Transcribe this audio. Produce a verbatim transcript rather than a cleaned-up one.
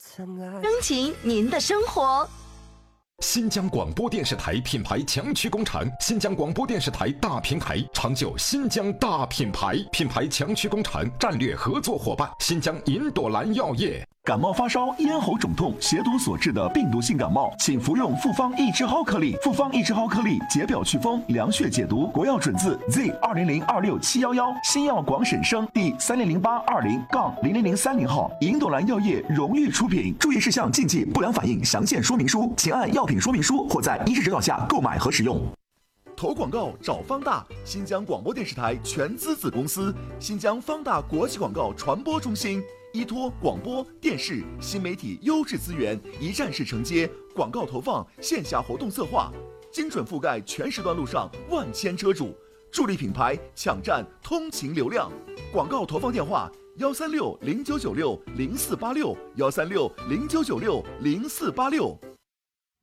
升级您的生活。 新疆广播电视台品牌强驱工厂，新疆广播电视台大平台，长久新疆大品牌，品牌强驱工厂战略合作伙伴新疆银朵兰药业。 感冒发烧、咽喉肿痛、血毒所致的病毒性感冒，请服用复方益智蒿颗粒。复方益智蒿颗粒解表祛风、凉血解毒，国药准字 Z 二零零二六七幺幺，新药广审生第三零零八二零杠零零零三零号，银朵兰药业荣誉出品。注意事项、禁忌、不良反应详见说明书，请按药品说明书或在医师指导下购买和使用。 投广告找方大，新疆广播电视台全资子公司，新疆方大国际广告传播中心。依托广播电视新媒体优质资源，一站式承接广告投放、线下活动策划，精准覆盖全时段路上万千车主，助力品牌抢占通勤流量。广告投放电话：幺三六零九九六零四八六，幺三六零九九六零四八六。